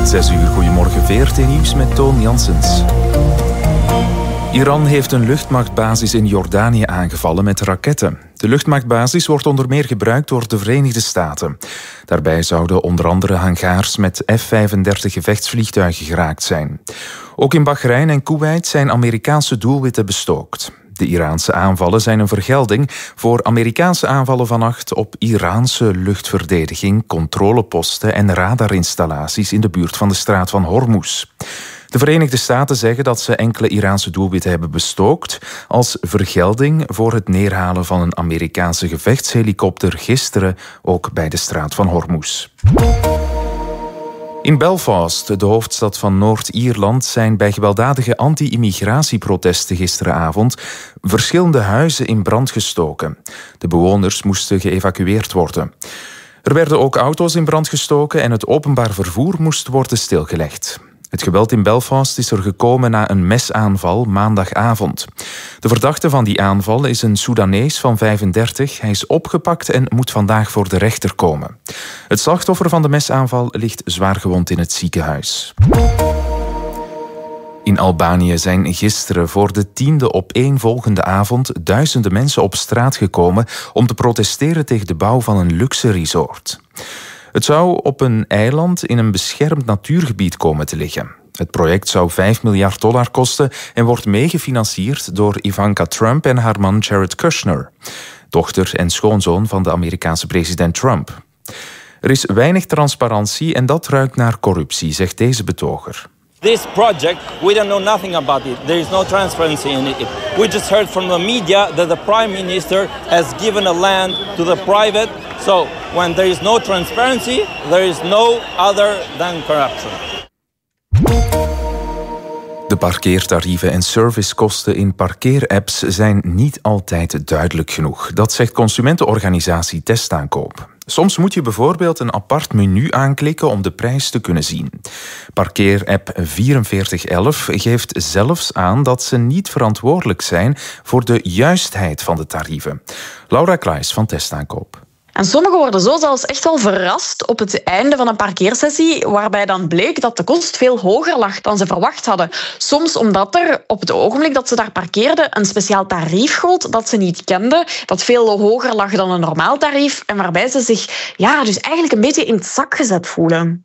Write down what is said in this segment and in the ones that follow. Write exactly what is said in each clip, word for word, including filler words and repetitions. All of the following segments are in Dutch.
zes uur, goedemorgen, V R T Nieuws met Toon Janssens. Iran heeft een luchtmachtbasis in Jordanië aangevallen met raketten. De luchtmachtbasis wordt onder meer gebruikt door de Verenigde Staten. Daarbij zouden onder andere hangars met F vijfendertig gevechtsvliegtuigen geraakt zijn. Ook in Bahrein en Kuwait zijn Amerikaanse doelwitten bestookt. De Iraanse aanvallen zijn een vergelding voor Amerikaanse aanvallen vannacht op Iraanse luchtverdediging, controleposten en radarinstallaties in de buurt van de straat van Hormuz. De Verenigde Staten zeggen dat ze enkele Iraanse doelwitten hebben bestookt als vergelding voor het neerhalen van een Amerikaanse gevechtshelikopter gisteren ook bij de straat van Hormuz. In Belfast, de hoofdstad van Noord-Ierland, zijn bij gewelddadige anti-immigratieprotesten gisteravond verschillende huizen in brand gestoken. De bewoners moesten geëvacueerd worden. Er werden ook auto's in brand gestoken en het openbaar vervoer moest worden stilgelegd. Het geweld in Belfast is er gekomen na een mesaanval maandagavond. De verdachte van die aanval is een Soedanees van vijfendertig. Hij is opgepakt en moet vandaag voor de rechter komen. Het slachtoffer van de mesaanval ligt zwaargewond in het ziekenhuis. In Albanië zijn gisteren voor de tiende opeenvolgende avond duizenden mensen op straat gekomen om te protesteren tegen de bouw van een luxe resort. Het zou op een eiland in een beschermd natuurgebied komen te liggen. Het project zou vijf miljard dollar kosten en wordt meegefinancierd door Ivanka Trump en haar man Jared Kushner, dochter en schoonzoon van de Amerikaanse president Trump. Er is weinig transparantie en dat ruikt naar corruptie, zegt deze betoger. This project, we don't know nothing about it. There is no transparency in it. We just heard from the media that the prime minister has given a land to the private. So when there is no transparency, there is no other than corruption. De parkeertarieven en servicekosten in parkeerapps zijn niet altijd duidelijk genoeg. Dat zegt consumentenorganisatie Testaankoop. Soms moet je bijvoorbeeld een apart menu aanklikken om de prijs te kunnen zien. Parkeerapp vierenveertig elf geeft zelfs aan dat ze niet verantwoordelijk zijn voor de juistheid van de tarieven. Laura Klaes van Testaankoop. En sommigen worden zo zelfs echt wel verrast op het einde van een parkeersessie, waarbij dan bleek dat de kost veel hoger lag dan ze verwacht hadden. Soms omdat er op het ogenblik dat ze daar parkeerden een speciaal tarief gold dat ze niet kenden, dat veel hoger lag dan een normaal tarief en waarbij ze zich ja, dus eigenlijk een beetje in het zak gezet voelen.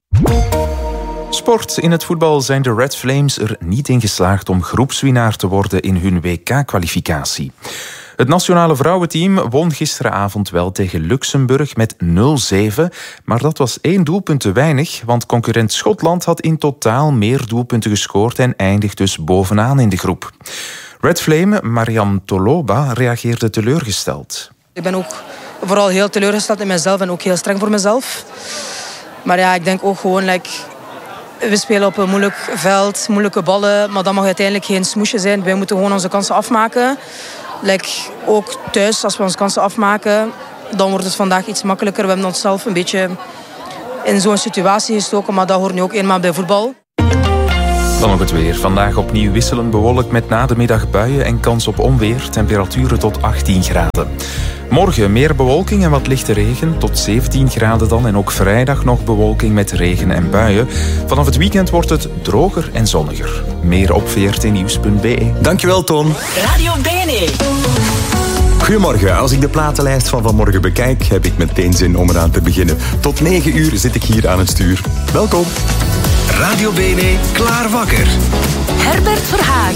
Sport. In het voetbal zijn de Red Flames er niet in geslaagd om groepswinnaar te worden in hun W K-kwalificatie. Het nationale vrouwenteam won gisteravond wel tegen Luxemburg met nul zeven, maar dat was één doelpunt te weinig, want concurrent Schotland had in totaal meer doelpunten gescoord en eindigt dus bovenaan in de groep. Red Flame Mariam Toloba reageerde teleurgesteld. Ik ben ook vooral heel teleurgesteld in mezelf en ook heel streng voor mezelf. Maar ja, ik denk ook gewoon, like, we spelen op een moeilijk veld, moeilijke ballen, maar dat mag uiteindelijk geen smoesje zijn. Wij moeten gewoon onze kansen afmaken. Like, ook thuis, als we onze kansen afmaken, dan wordt het vandaag iets makkelijker. We hebben onszelf een beetje in zo'n situatie gestoken, maar dat hoort nu ook eenmaal bij voetbal. Dan nog het weer. Vandaag opnieuw wisselend bewolkt met na de middag buien en kans op onweer. Temperaturen tot achttien graden. Morgen meer bewolking en wat lichte regen, tot zeventien graden dan. En ook vrijdag nog bewolking met regen en buien. Vanaf het weekend wordt het droger en zonniger. Meer op v r t nieuws punt b e. Dankjewel, Toon. Radio B N E. Goedemorgen. Als ik de platenlijst van vanmorgen bekijk, heb ik meteen zin om eraan te beginnen. Tot negen uur zit ik hier aan het stuur. Welkom. Radio B N E, klaar wakker. Herbert Verhaag.